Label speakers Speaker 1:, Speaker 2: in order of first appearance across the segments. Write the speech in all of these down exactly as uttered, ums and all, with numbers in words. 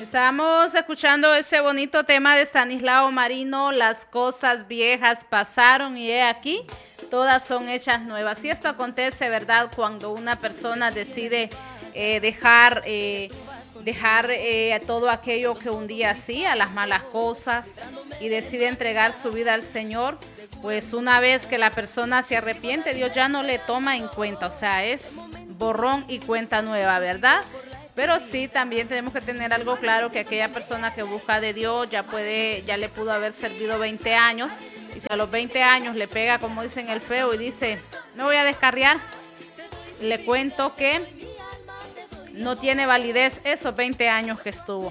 Speaker 1: Estamos escuchando ese bonito tema de Stanislao Marino, las cosas viejas pasaron y he aquí, todas son hechas nuevas. Y esto acontece, ¿verdad?, cuando una persona decide eh, dejar, eh, dejar eh, todo aquello que un día hacía, las malas cosas, y decide entregar su vida al Señor. Pues una vez que la persona se arrepiente, Dios ya no le toma en cuenta, o sea, es borrón y cuenta nueva, ¿verdad? Pero sí, también tenemos que tener algo claro, que aquella persona que busca de Dios ya puede, ya le pudo haber servido veinte años, y si a los veinte años le pega, como dicen, el feo y dice, me voy a descarriar, le cuento que no tiene validez esos veinte años que estuvo.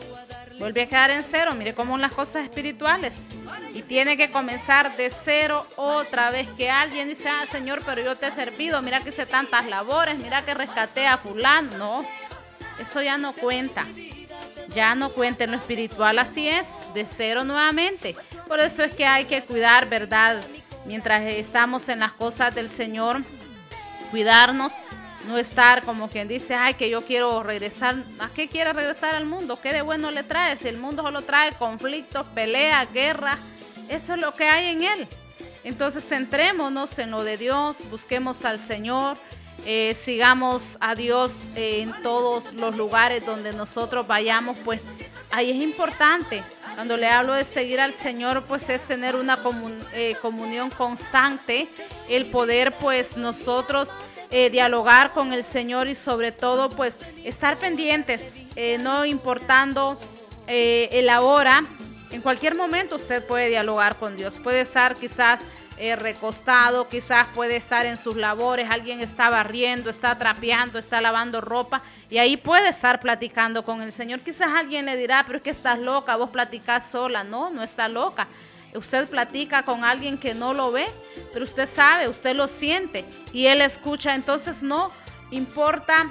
Speaker 1: Vuelve a quedar en cero. Mire cómo son las cosas espirituales. Y tiene que comenzar de cero otra vez. Que alguien dice, ah, Señor, pero yo te he servido. Mira que hice tantas labores. Mira que rescaté a fulano. No, eso ya no cuenta. Ya no cuenta en lo espiritual. Así es, de cero nuevamente. Por eso es que hay que cuidar, ¿verdad? Mientras estamos en las cosas del Señor, cuidarnos. No estar como quien dice, ay, que yo quiero regresar. ¿A qué quiere regresar al mundo? ¿Qué de bueno le trae? Si el mundo solo trae conflictos, peleas, guerra, eso es lo que hay en él. Entonces centrémonos en lo de Dios, busquemos al Señor, eh, sigamos a Dios eh, en todos los lugares donde nosotros vayamos, pues ahí es importante. Cuando le hablo de seguir al Señor, pues es tener una comun eh, comunión constante, el poder pues nosotros Eh, dialogar con el Señor y sobre todo pues estar pendientes, eh, no importando eh, el ahora. En cualquier momento usted puede dialogar con Dios, puede estar quizás eh, recostado, quizás puede estar en sus labores, alguien está barriendo, está trapeando, está lavando ropa y ahí puede estar platicando con el Señor. Quizás alguien le dirá, pero es que estás loca, vos platicás sola. No, no está loca. Usted platica con alguien que no lo ve, pero usted sabe, usted lo siente y él escucha. Entonces no importa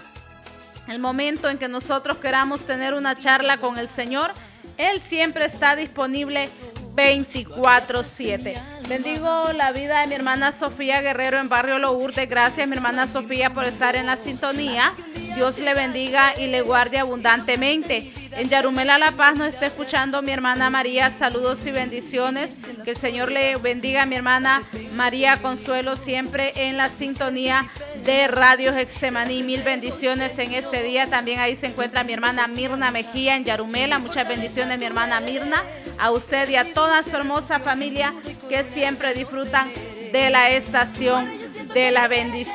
Speaker 1: el momento en que nosotros queramos tener una charla con el Señor, él siempre está disponible veinticuatro siete. Bendigo la vida de mi hermana Sofía Guerrero en Barrio Lourdes. Gracias, mi hermana Sofía, por estar en la sintonía. Dios le bendiga y le guarde abundantemente. En Yarumela, La Paz, nos está escuchando mi hermana María. Saludos y bendiciones. Que el Señor le bendiga a mi hermana María Consuelo, siempre en la sintonía de Radio Getsemaní. Mil bendiciones en este día. También ahí se encuentra mi hermana Mirna Mejía en Yarumela. Muchas bendiciones, mi hermana Mirna, a usted y a toda su hermosa familia que siempre disfrutan de la estación de la bendición.